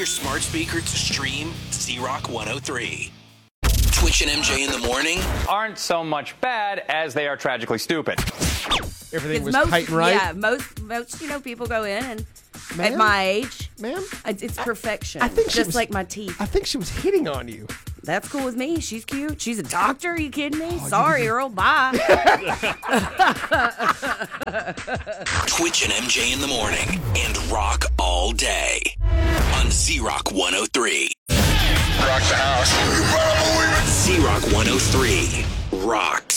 your smart speaker to stream Z-Rock 103. Twitch and MJ in the morning aren't so much bad as they are tragically stupid. Everything was tight and right? Yeah, most people go in and at my age, ma'am, it's perfection. I think just like my teeth. I think she was hitting on you. That's cool with me. She's cute. She's a doctor. Are you kidding me? Sorry, Earl. Bye. Twitch and MJ in the morning and rock all day on Z-Rock 103. Rock the house. Z-Rock 103 rocks.